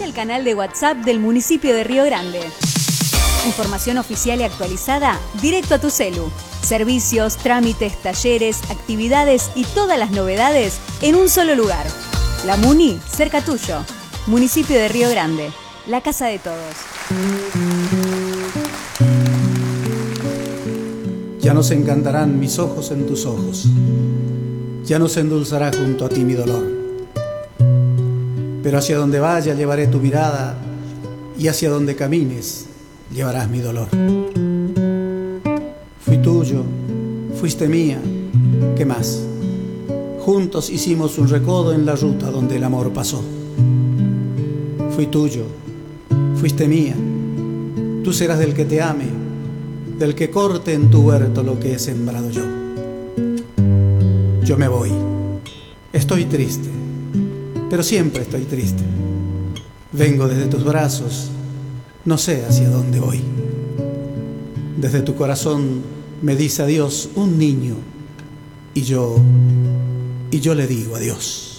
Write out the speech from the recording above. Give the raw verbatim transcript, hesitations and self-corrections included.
Sumate al canal de WhatsApp del municipio de Río Grande. Información oficial y actualizada directo a tu celu. Servicios, trámites, talleres, actividades y todas las novedades en un solo lugar. La Muni, cerca tuyo. Municipio de Río Grande, la casa de todos. Ya no se encantarán mis ojos en tus ojos. Ya no se endulzará junto a ti mi dolor. Pero hacia donde vaya llevaré tu mirada y hacia donde camines llevarás mi dolor. Fui tuyo, fuiste mía, ¿qué más? Juntos hicimos un recodo en la ruta donde el amor pasó. Fui tuyo, fuiste mía, tú serás del que te ame, del que corte en tu huerto lo que he sembrado yo. Yo me voy, estoy triste, pero siempre estoy triste. Vengo desde tus brazos, no sé hacia dónde voy. Desde tu corazón me dice adiós un niño y yo, y yo le digo adiós.